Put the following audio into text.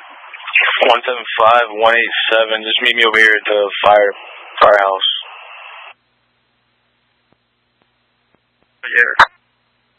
175-187. Just meet me over here at the firehouse. Yeah.